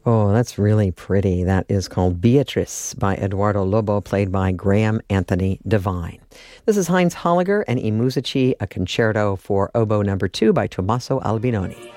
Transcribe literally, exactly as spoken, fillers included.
Oh, that's really pretty. That is called Beatrice by Eduardo Lobo, played by Graham Anthony Devine. This is Heinz Holliger and I Musici, a concerto for oboe number two by Tommaso Albinoni.